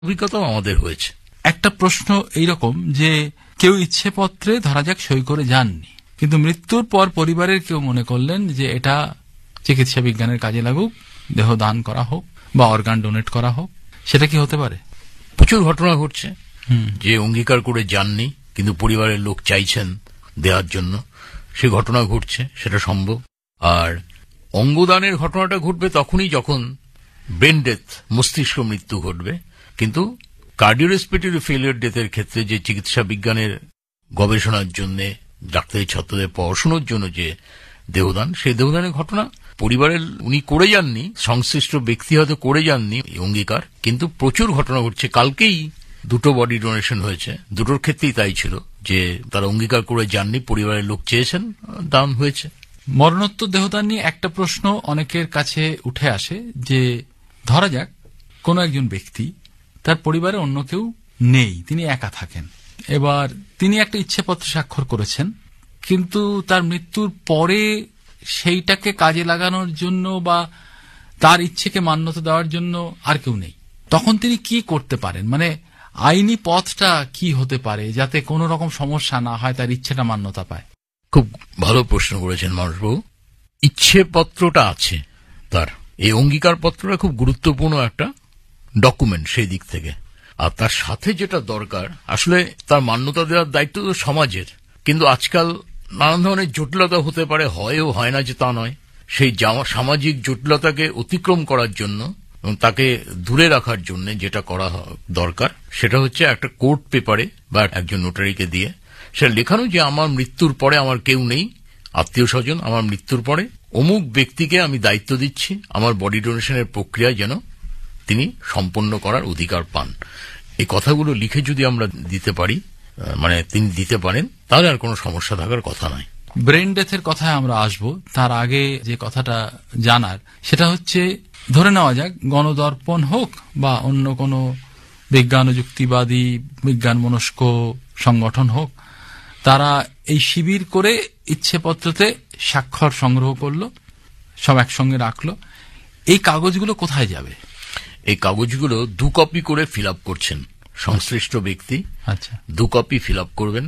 অভিজ্ঞতাও আমাদের হয়েছে। একটা প্রশ্ন এইরকম যে কেউ ইচ্ছেপত্রে ধরা যাক সই করে যাননি, কিন্তু মৃত্যুর পর পরিবারের কেউ মনে করলেন যে এটা চিকিৎসা বিজ্ঞানের কাজে লাগুক, দেহ দান করা হোক বা অর্গান ডোনেট করা হোক, সেটা কি হতে পারে? প্রচুর ঘটনা ঘটছে যে অঙ্গীকার করে যাননি কিন্তু পরিবারের লোক চাইছেন দেওয়ার জন্য, সে ঘটনা ঘটছে, সেটা সম্ভব। আর অঙ্গদানের ঘটনাটা ঘটবে তখনই যখন ব্রেন ডেথ, মস্তিষ্ক মৃত্যু ঘটবে। কিন্তু কার্ডিওরেসপিরেটরি ফেলিওর ডেথের ক্ষেত্রে যে চিকিৎসা বিজ্ঞানের গবেষণার জন্য, ডাক্তারি ছাত্রদের পড়াশোনার জন্য যে দেহদান, সেই দেহদানের ঘটনা পরিবারের উনি করে যাননি, সংশ্লিষ্ট ব্যক্তি হয়তো করে যাননি অঙ্গীকার, কিন্তু প্রচুর ঘটনা ঘটছে। কালকেই 2টো বডি ডোনেশন হয়েছে, দুটোর ক্ষেত্রেই তাই ছিল যে তারা অঙ্গীকার করে যাননি, পরিবারের লোক চেয়েছেন, দান হয়েছে। মরণোত্তর দেহদান নিয়ে একটা প্রশ্ন অনেকের কাছে উঠে আসে যে ধরা যাক কোনো একজন ব্যক্তি, তার পরিবারে অন্য কেউ নেই, তিনি একা থাকেন, এবার তিনি একটা ইচ্ছেপত্র স্বাক্ষর করেছেন, কিন্তু তার মৃত্যুর পরে সেইটাকে কাজে লাগানোর জন্য বা তার ইচ্ছেকে মান্যতা দেওয়ার জন্য আর কেউ নেই, তখন তিনি কি করতে পারেন? মানে আইনি পথটা কি হতে পারে যাতে কোনো রকম সমস্যা না হয়, তার ইচ্ছেটা মান্যতা পায়? খুব ভালো প্রশ্ন করেছেন মানসবাবু। ইচ্ছেপত্রটা আছে তার, এই অঙ্গীকার পত্রটা খুব গুরুত্বপূর্ণ একটা ডকুমেন্ট সেই দিক থেকে। আর তার সাথে যেটা দরকার, আসলে তার মান্যতা দেওয়ার দায়িত্ব তো সমাজের, কিন্তু আজকাল নানান ধরনের জটিলতা হতে পারে, হয়ও হয় না যে তা নয়। সেই সামাজিক জটিলতাকে অতিক্রম করার জন্য এবং তাকে দূরে রাখার জন্য যেটা করা দরকার, সেটা হচ্ছে একটা কোর্ট পেপারে বা একজন নোটারিকে দিয়ে সেটা লেখানো যে আমার মৃত্যুর পরে আমার কেউ নেই, আত্মীয় স্বজন, আমার মৃত্যুর পরে অমুক ব্যক্তিকে আমি দায়িত্ব দিচ্ছি আমার বডি ডোনেশনের প্রক্রিয়া যেন তিনি সম্পন্ন করার অধিকার পান। এই কথাগুলো লিখে যদি আমরা দিতে পারি, মানে তিনি দিতে পারেন, তাহলে আর কোনো সমস্যা থাকার কথা নয়। ব্রেন ডেথের কথায় আমরা আসব, তার আগে যে কথাটা জানার সেটা হচ্ছে, ধরে নেওয়া যাক গণদর্পণ হোক বা অন্য কোনো বিজ্ঞান ও যুক্তিবাদী বিজ্ঞান মনস্ক সংগঠন হোক, তারা এই শিবির করে ইচ্ছেপত্রতে স্বাক্ষর সংগ্রহ করলো, সব একসঙ্গে রাখলো, এই কাগজগুলো কোথায় যাবে? এই কাগজগুলো 2 কপি করে ফিল আপ করছেন সংশ্লিষ্ট ব্যক্তি। আচ্ছা, 2 কপি ফিল আপ করবেন,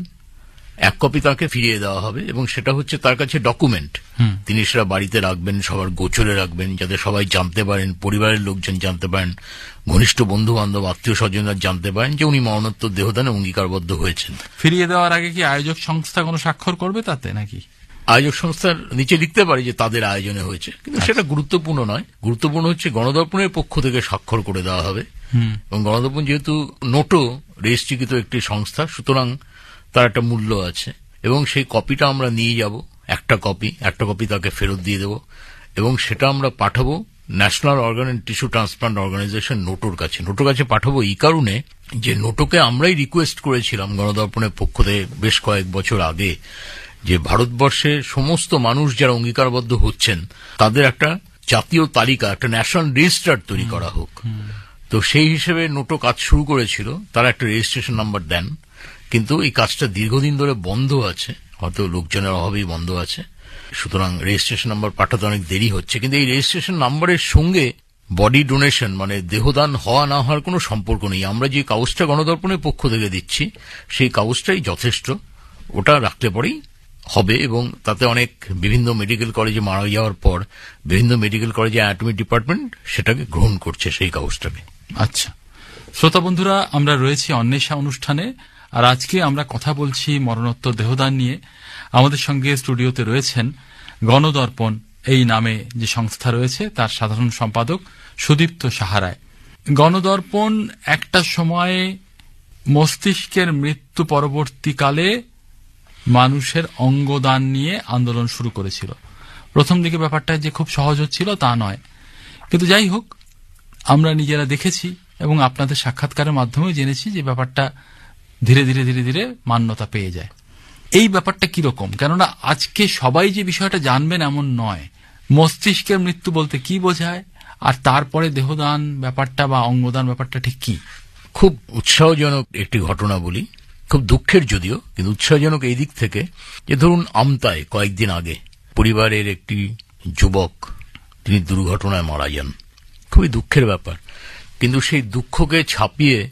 1 কপি তাকে ফিরিয়ে দেওয়া হবে এবং সেটা হচ্ছে তার কাছে ডকুমেন্ট। তিনি সেটা বাড়িতে রাখবেন, সবার গোচরে রাখবেন, যাতে সবাই জানতে পারেন, পরিবারের লোকজন জানতে পারেন, ঘনিষ্ঠ বন্ধু বান্ধব আত্মীয় স্বজনরা জানতে পারেন যে উনি মরণোত্তর দেহদানে অঙ্গীকারবদ্ধ হয়েছেন। ফিরিয়ে দেওয়ার আগে কি আয়োজক সংস্থা কোনো স্বাক্ষর করবে তাতে নাকি? আয়োজক সংস্থার নিচে লিখতে পারে যে তাদের আয়োজনে হয়েছে, কিন্তু সেটা গুরুত্বপূর্ণ নয়। গুরুত্বপূর্ণ হচ্ছে গণদর্পণের পক্ষ থেকে স্বাক্ষর করে দেওয়া হবে। এবং গণদর্পণ যেহেতু নোটো রেজিস্ট্রিকৃত একটি সংস্থা, সুতরাং তার একটা মূল্য আছে এবং সেই কপিটা আমরা নিয়ে যাব, একটা কপি তাকে ফেরত দিয়ে দেব এবং সেটা আমরা পাঠাবো national organ and tissue transplant organisation নোটোর কাছে পাঠাবো এই কারণে যে নোটোকে আমরাই রিকোয়েস্ট করেছিলাম গণদর্পণের পক্ষ থেকে বেশ কয়েক বছর আগে যে ভারতবর্ষের সমস্ত মানুষ যারা অঙ্গীকারবদ্ধ হচ্ছেন তাদের একটা জাতীয় তালিকা, একটা ন্যাশনাল রেজিস্টার তৈরি করা হোক। তো সেই হিসেবে নোটো কাজ শুরু করেছিল, তারা একটা রেজিস্ট্রেশন নাম্বার দেন, কিন্তু এই কাজটা দীর্ঘদিন ধরে বন্ধ আছে, হয়তো লোকজনের অভাবেই বন্ধ আছে, সুতরাং রেজিস্ট্রেশন নাম্বার পাঠাতে অনেক দেরি হচ্ছে। কিন্তু এই রেজিস্ট্রেশন নাম্বারের সঙ্গে বডি ডোনেশন মানে দেহদান হওয়া না হওয়ার কোনো সম্পর্ক নেই। আমরা যে কাগজটা গণদর্পণের পক্ষ থেকে দিচ্ছি সেই কাগজটাই যথেষ্ট, ওটা রাখলে পরেই হবে। এবং তাতে অনেক বিভিন্ন মেডিকেল কলেজে মারা যাওয়ার পর বিভিন্ন মেডিকেল কলেজে অ্যানাটমি ডিপার্টমেন্ট সেটাকে গ্রহণ করছে সেই কাগজটাকে। আচ্ছা শ্রোতা বন্ধুরা, আমরা রয়েছি অন্বেষা অনুষ্ঠানে, আর আজকে আমরা কথা বলছি মরণোত্তর দেহদান নিয়ে। আমাদের সঙ্গে স্টুডিওতে রয়েছেন গণদর্পণ এই নামে যে সংস্থা রয়েছে তার সাধারণ সম্পাদক সুদীপ্ত সাহারায়। গণদর্পণ একটা সময়ে মস্তিষ্কের মৃত্যু পরবর্তীকালে মানুষের অঙ্গদান নিয়ে আন্দোলন শুরু করেছিল। প্রথম দিকে ব্যাপারটা যে খুব সহজ হচ্ছিল তা নয়, কিন্তু যাই হোক আমরা নিজেরা দেখেছি এবং আপনাদের সাক্ষাৎকারের মাধ্যমে জেনেছি যে ব্যাপারটা ধীরে ধীরে মান্যতা পেয়ে যায়। এই ব্যাপারটা কিরকম? কেননা আজকে সবাই যে বিষয়টা জানবেন এমন নয়। মস্তিষ্কের মৃত্যু বলতে কি বোঝায়, আর তারপরে দেহদান ব্যাপারটা বা অঙ্গদান ব্যাপারটা ঠিক কি? খুব উৎসাহজনক একটি ঘটনা বলি, খুব দুঃখের যদিও, কিন্তু উৎসাহজনক এই দিক থেকে যে ধরুন আমতায় কয়েকদিন আগে পরিবারের একটি যুবক তিনি দুর্ঘটনায় মারা যান। খুবই দুঃখের ব্যাপার, কিন্তু সেই দুঃখকে ছাপিয়ে